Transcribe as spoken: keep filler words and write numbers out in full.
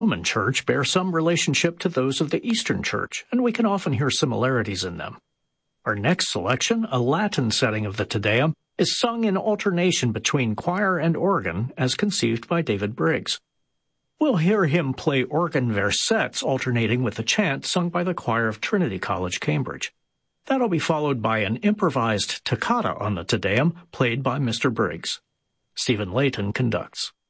Roman Church bear some relationship to those of the Eastern Church, and we can often hear similarities in them. Our next selection, a Latin setting of the Te Deum, is sung in alternation between choir and organ as conceived by David Briggs. We'll hear him play organ versets alternating with the chant sung by the choir of Trinity College, Cambridge. That'll be followed by an improvised toccata on the Te Deum played by Mister Briggs. Stephen Layton conducts.